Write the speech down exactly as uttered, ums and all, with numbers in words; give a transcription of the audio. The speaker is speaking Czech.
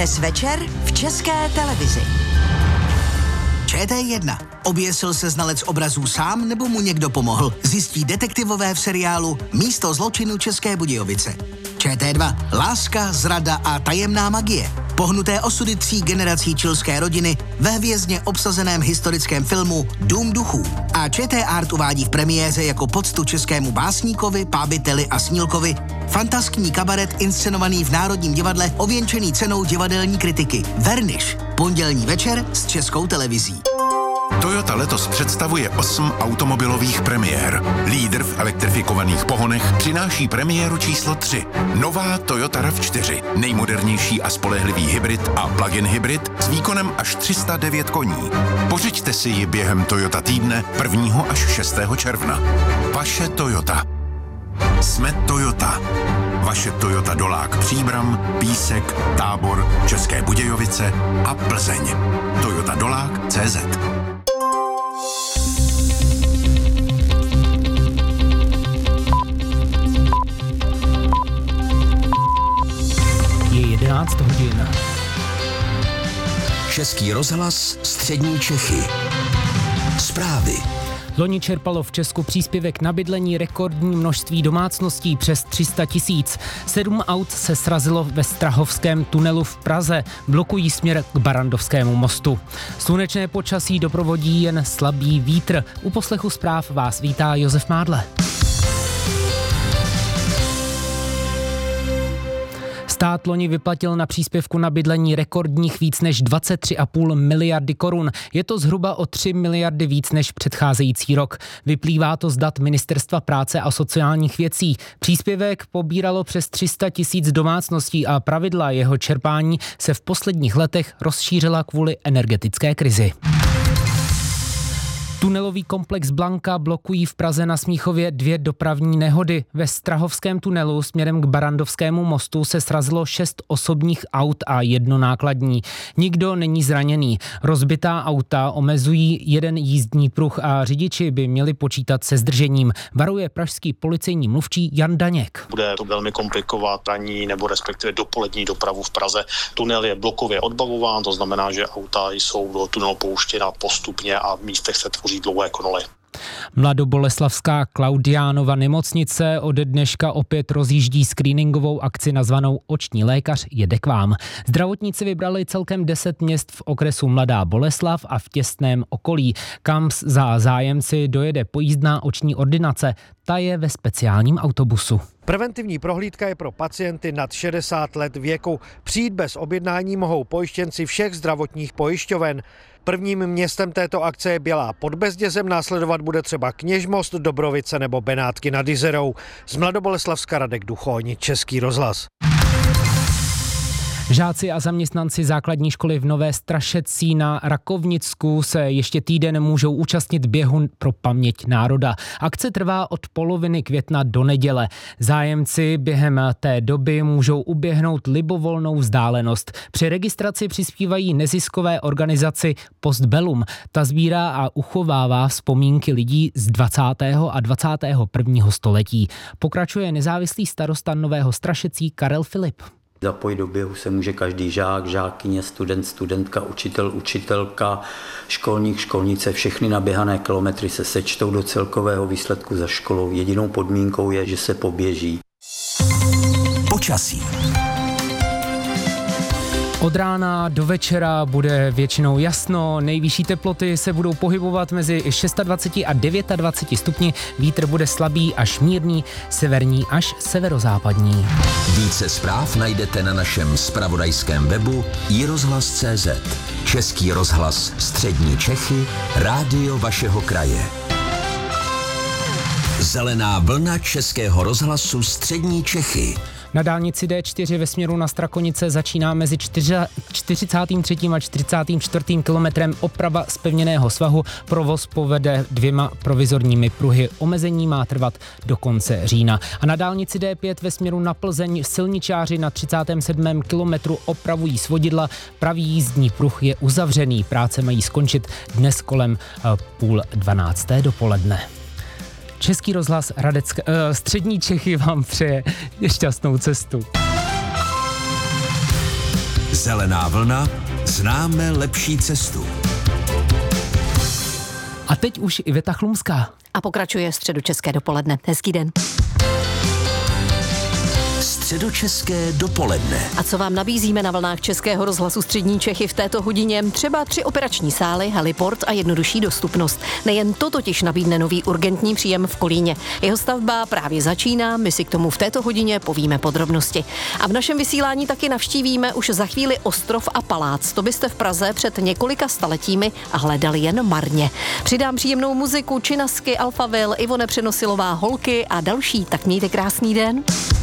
Dnes večer v České televizi. Č T jedna. Oběsil se znalec obrazů sám, nebo mu někdo pomohl? Zjistí detektivové v seriálu Místo zločinu České Budějovice. Č T dva. Láska, zrada a tajemná magie. Pohnuté osudy tří generací chilské rodiny ve hvězdně obsazeném historickém filmu Dům duchů. A Č T Art uvádí v premiéře jako poctu českému básníkovi, pábiteli a snílkovi fantaskní kabaret inscenovaný v Národním divadle, ověnčený cenou divadelní kritiky. Verniš. Pondělní večer s Českou televizí. Toyota letos představuje osm automobilových premiér. Lídr v elektrifikovaných pohonech přináší premiéru číslo tři. Nová Toyota RAV čtyři. Nejmodernější a spolehlivý hybrid a plug-in hybrid s výkonem až tři sta devět koní. Pořiďte si ji během Toyota týdne prvního až šestého června. Vaše Toyota. Jsme Toyota. Vaše Toyota Dolák Příbram, Písek, Tábor, České Budějovice a Plzeň. Toyota Dolák tečka cé zet. Je jedenáct hodin. Český rozhlas, střední Čechy. Zprávy. Loni čerpalo v Česku příspěvek na bydlení rekordní množství domácností přes tři sta tisíc. Sedm aut se srazilo ve Strahovském tunelu v Praze, blokují směr k Barrandovskému mostu. Slunečné počasí doprovodí jen slabý vítr. U poslechu zpráv vás vítá Josef Mádle. Stát loni vyplatil na příspěvku na bydlení rekordních víc než dvacet tři celá pět miliardy korun. Je to zhruba o tři miliardy víc než předcházející rok. Vyplývá to z dat Ministerstva práce a sociálních věcí. Příspěvek pobíralo přes tři sta tisíc domácností a pravidla jeho čerpání se v posledních letech rozšířila kvůli energetické krizi. Tunelový komplex Blanka blokují v Praze na Smíchově dvě dopravní nehody. Ve Strahovském tunelu směrem k Barrandovskému mostu se srazilo šest osobních aut a jedno nákladní. Nikdo není zraněný. Rozbitá auta omezují jeden jízdní pruh a řidiči by měli počítat se zdržením. Varuje pražský policejní mluvčí Jan Daněk. Bude to velmi komplikovat ranní nebo respektive dopolední dopravu v Praze. Tunel je blokově odbavován, to znamená, že auta jsou do tunelu pouštěna postupně a v místech se tvoří dlouhé konoly. Mladoboleslavská Klaudiánova nemocnice ode dneška opět rozjíždí screeningovou akci nazvanou Oční lékař jede k vám. Zdravotníci vybrali celkem deset měst v okresu Mladá Boleslav a v těsném okolí, kam za zájemci dojede pojízdná oční ordinace. Ta je ve speciálním autobusu. Preventivní prohlídka je pro pacienty nad šedesát let věku. Přijít bez objednání mohou pojištěnci všech zdravotních pojišťoven. Prvním městem této akce je Bělá pod Bezdězem, následovat bude třeba Kněžmost, Dobrovice nebo Benátky nad Jizerou. Z Mladoboleslavska Radek Duchoň, Český rozhlas. Žáci a zaměstnanci základní školy v Nové Strašecí na Rakovnicku se ještě týden můžou účastnit běhu pro paměť národa. Akce trvá od poloviny května do neděle. Zájemci během té doby můžou uběhnout libovolnou vzdálenost. Při registraci přispívají neziskové organizaci Postbellum. Ta sbírá a uchovává vzpomínky lidí z dvacátého a dvacátého prvního století. Pokračuje nezávislý starosta Nového Strašecí Karel Filip. Zapojit do běhu se může každý žák, žákyně, student, studentka, učitel, učitelka, školník, školnice. Všechny naběhané kilometry se sečtou do celkového výsledku za školou. Jedinou podmínkou je, že se poběží. Počasí. Od rána do večera bude většinou jasno, nejvyšší teploty se budou pohybovat mezi dvacet šest a dvacet devět stupni, vítr bude slabý až mírný, severní až severozápadní. Více zpráv najdete na našem zpravodajském webu i rozhlas tečka cé zet. Český rozhlas střední Čechy, rádio vašeho kraje. Zelená vlna Českého rozhlasu střední Čechy. Na dálnici D čtyři ve směru na Strakonice začíná mezi čtyřicátým třetím a čtyřicátým čtvrtým kilometrem oprava zpevněného svahu. Provoz povede dvěma provizorními pruhy. Omezení má trvat do konce října. A na dálnici D pět ve směru na Plzeň silničáři na třicátém sedmém kilometru opravují svodidla. Pravý jízdní pruh je uzavřený. Práce mají skončit dnes kolem půl dvanácté dopoledne. Český rozhlas Radec, uh, střední Čechy vám přeje šťastnou cestu. Zelená vlna, známe lepší cestu. A teď už Iveta Chlumská. A pokračuje Středočeské dopoledne. Hezký den. Středočeské dopoledne. A co vám nabízíme na vlnách Českého rozhlasu Střední Čechy v této hodině? Třeba tři operační sály, heliport a jednodušší dostupnost. Nejen to totiž nabídne nový urgentní příjem v Kolíně. Jeho stavba právě začíná, my si k tomu v této hodině povíme podrobnosti. A v našem vysílání taky navštívíme už za chvíli Ostrov a Palác. To byste v Praze před několika staletími a hledali jen marně. Přidám příjemnou muziku, Činasky, Alphaville, Ivone Přenosilová, Holky a další. Tak mějte krásný den.